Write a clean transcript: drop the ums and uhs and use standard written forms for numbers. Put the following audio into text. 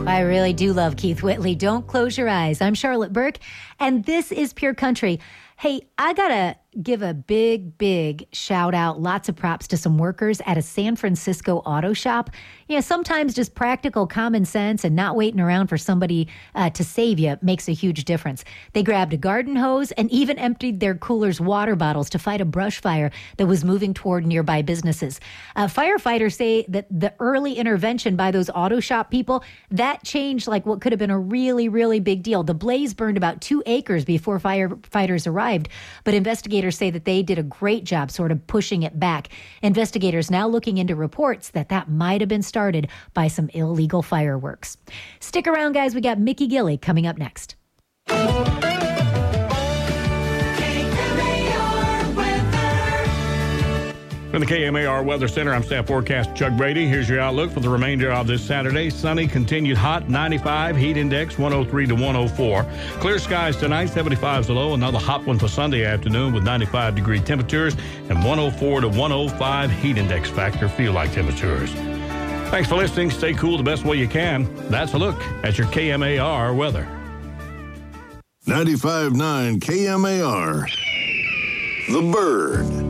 I really do love Keith Whitley. Don't close your eyes. I'm Charlotte Burke, and this is Pure Country. Hey, I got to give a big shout out, lots of props to some workers at a San Francisco auto shop. You know, sometimes just practical common sense and not waiting around for somebody to save you makes a huge difference. They grabbed a garden hose and even emptied their cooler's water bottles to fight a brush fire that was moving toward nearby businesses. Firefighters say that the early intervention by those auto shop people, that changed like what could have been a really big deal. The blaze burned about 2 acres before firefighters arrived, but investigators say that they did a great job sort of pushing it back. Investigators now looking into reports that might have been started by some illegal fireworks. Stick around, guys. We got Mickey Gilley coming up next. From the KMAR Weather Center, I'm Staff Forecaster Chuck Brady. Here's your outlook for the remainder of this Saturday. Sunny, continued hot, 95, heat index 103 to 104. Clear skies tonight, 75 is the low. Another hot one for Sunday afternoon with 95-degree temperatures and 104 to 105 heat index factor feel-like temperatures. Thanks for listening. Stay cool the best way you can. That's a look at your KMAR weather. 95.9 KMAR. The Bird.